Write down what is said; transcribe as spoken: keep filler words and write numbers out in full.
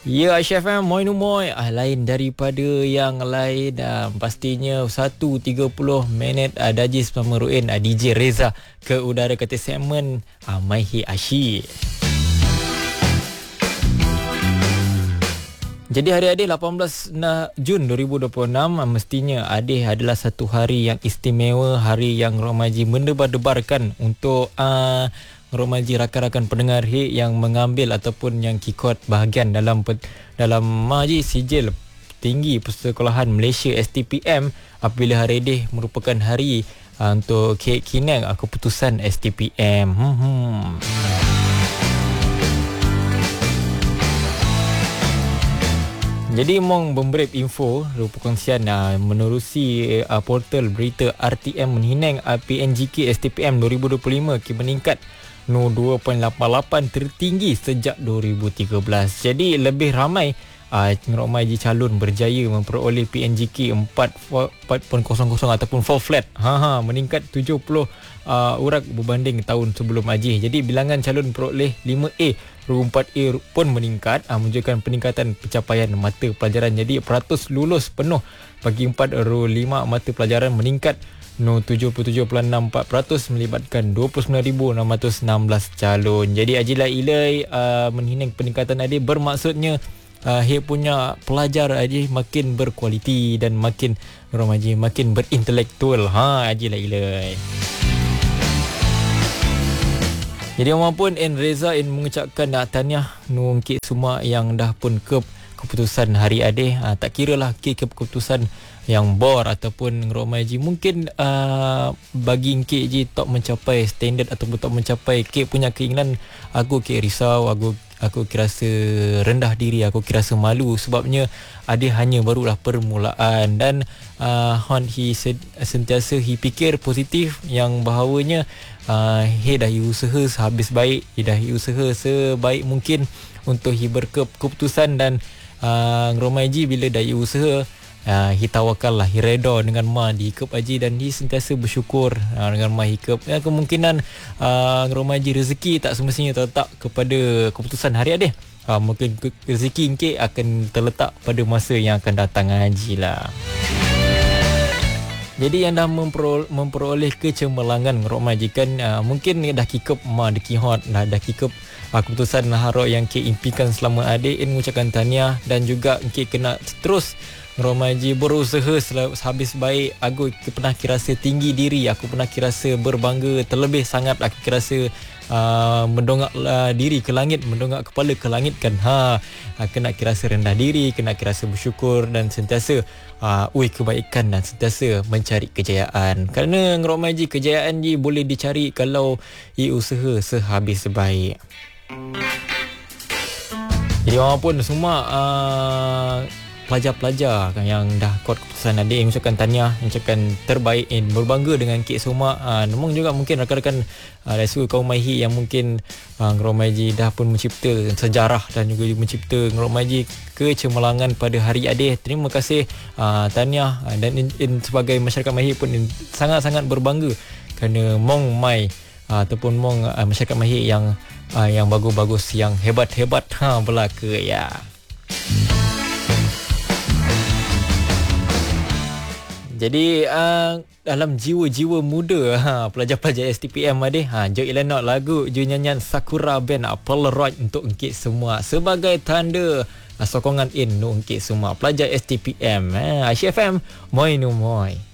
Ya, Chef M, moi numoy. Ah, lain daripada yang lain. Ah, pastinya satu tiga puluh minit ah, Dajis bersama Ruin, ah, D J Reza ke udara kata segmen ah, Maihi Asyik. Jadi hari Adil lapan belas Jun dua ribu dua puluh enam, mestinya Adil adalah satu hari yang istimewa, hari yang Romaji mendebar-debarkan untuk uh, Romaji rakan-rakan pendengar hit yang mengambil ataupun yang kikot bahagian dalam dalam maji sijil tinggi Persekolahan Malaysia S T P M, apabila hari ini merupakan hari uh, untuk keyakinan uh, keputusan S T P M. Hmm. hmm. Jadi mong memberip info perkongsian uh, menerusi uh, portal berita R T M menhinang uh, P N G K S T P M dua ribu dua puluh lima ki meningkat no dua perpuluhan lapan lapan tertinggi sejak dua ribu tiga belas. Jadi lebih ramai uh, ramai calon berjaya memperoleh P N G K empat kosong kosong ataupun four flat. Ha ha meningkat tujuh puluh uh, orang berbanding tahun sebelum Haji. Jadi bilangan calon peroleh lima A empat A pun meningkat, uh, menunjukkan peningkatan pencapaian mata pelajaran. Jadi peratus lulus penuh bagi empat lima mata pelajaran meningkat no tujuh puluh tujuh perpuluhan enam empat peratus melibatkan dua puluh sembilan ribu enam ratus enam belas calon. Jadi ajilah ilai uh, menhinang peningkatan adik bermaksudnya uh, he punya pelajar adik makin berkualiti dan makin romaji makin berintelektual. Ha ajilah ilai. Jadi maupun En Reza En mengucapkan uh, tahniah nungkit semua yang dah pun ke keputusan hari ade. Uh, tak kira lah ke keputusan yang bor ataupun Romaji mungkin uh, bagi Encik je tak mencapai standard ataupun tak mencapai Kek punya keinginan, aku Kek risau, aku aku rasa rendah diri, aku rasa malu sebabnya ada hanya barulah permulaan. Dan uh, Han he sentiasa he fikir positif yang bahawanya uh, he dah usaha sehabis baik, he dah usaha sebaik mungkin untuk he berkeputusan. Dan uh, Romaji bila dah usaha Uh, hi tawakal lah, hi reda dengan ma di hikap haji dan hi sentiasa bersyukur uh, dengan ma hikap. Ya, kemungkinan uh, Romaji rezeki tak semestinya terletak kepada keputusan hari adih. Uh, mungkin rezeki Encik akan terletak pada masa yang akan datang haji lah. Jadi yang dah memperoleh, memperoleh kecemerlangan Romaji kan uh, mungkin dah kikap ma de kihot dah dah kikap uh, keputusan harok yang Encik impikan selama adik. In mengucapkan tahniah dan juga Encik kena terus Romaji berusaha sehabis baik. Aku pernah kirasa tinggi diri, aku pernah kirasa berbangga terlebih sangat, aku kirasa uh, mendongak uh, diri ke langit, mendongak kepala ke langit kan. Ha, kena kirasa rendah diri, kena kirasa bersyukur dan sentiasa uh, ui kebaikan dan sentiasa mencari kejayaan. Kerana Romaji kejayaan je boleh dicari kalau ia usaha sehabis baik. Jadi walaupun semua uh, pelajar-pelajar yang dah kuat keputusan adik, mengucapkan tahniah, mengucapkan terbaik, in berbangga dengan Kek Soma. Uh, namun juga mungkin rakan-rakan uh, Rasul kaum Maihi yang mungkin uh, Romaji dah pun mencipta sejarah dan juga mencipta Romaji kecemerlangan pada hari adik. Terima kasih, uh, tahniah, uh, dan in, in, sebagai masyarakat Maihi pun in, sangat-sangat berbangga kerana mong mai uh, ataupun mong uh, masyarakat Maihi yang uh, yang bagus-bagus, yang hebat-hebat ha belaka ya. Jadi uh, dalam jiwa-jiwa muda ha, pelajar-pelajar S T P M adik, ha, jom ilanok lagu ju nyanyian Sakura Band uh, Polaroid untuk Encik semua sebagai tanda uh, sokongan in untuk Encik semua pelajar S T P M. Ha, H F M moi no moi.